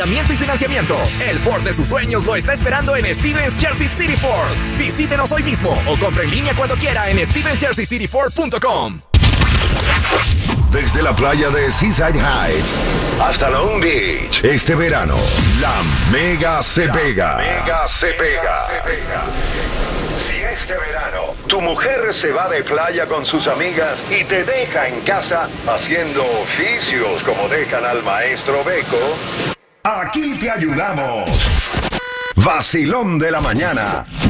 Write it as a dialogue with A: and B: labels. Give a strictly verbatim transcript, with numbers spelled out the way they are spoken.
A: y financiamiento. El Ford de sus sueños lo está esperando en Stevens Jersey City Ford. Visítenos hoy mismo o compre en línea cuando quiera en stevens jersey city ford punto com.
B: Desde la playa de Seaside Heights hasta Long Beach, este verano, la Mega se pega. Mega se pega. Si este verano tu mujer se va de playa con sus amigas y te deja en casa haciendo oficios como dejan al maestro Beco, aquí te ayudamos. Vacilón de la mañana.